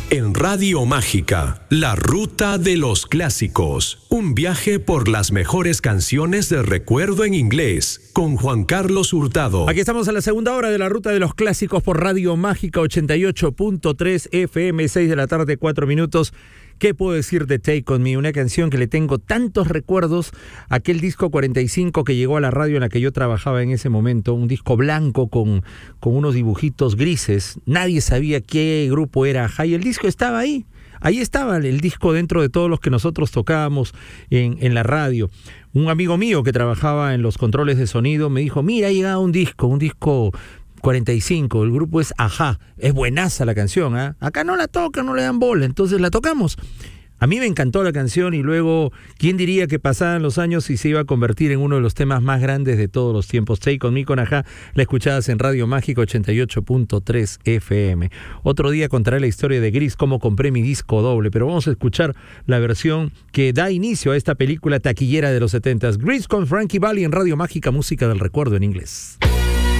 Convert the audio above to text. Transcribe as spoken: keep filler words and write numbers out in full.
En Radio Mágica, la ruta de los clásicos. Un viaje por las mejores canciones de recuerdo en inglés, con Juan Carlos Hurtado. Aquí estamos a la segunda hora de la ruta de los clásicos por Radio Mágica ochenta y ocho punto tres F M, seis de la tarde, cuatro minutos. ¿Qué puedo decir de Take On Me? Una canción que le tengo tantos recuerdos. Aquel disco cuarenta y cinco que llegó a la radio en la que yo trabajaba en ese momento. Un disco blanco con, con unos dibujitos grises. Nadie sabía qué grupo era Ajá, y el disco estaba ahí. Ahí estaba el disco dentro de todos los que nosotros tocábamos en, en la radio. Un amigo mío que trabajaba en los controles de sonido me dijo, mira, ha llegado un disco, un disco cuarenta y cinco, el grupo es Ajá, es buenaza la canción, ¿eh? Acá no la tocan, no le dan bola, entonces la tocamos. A mí me encantó la canción y luego, ¿quién diría que pasaban los años y se iba a convertir en uno de los temas más grandes de todos los tiempos? Take On Me con Ajá, la escuchabas en Radio Mágica ochenta y ocho punto tres F M. Otro día contaré la historia de Gris, cómo compré mi disco doble, pero vamos a escuchar la versión que da inicio a esta película taquillera de los setentas. Gris con Frankie Valli en Radio Mágica, música del recuerdo en inglés.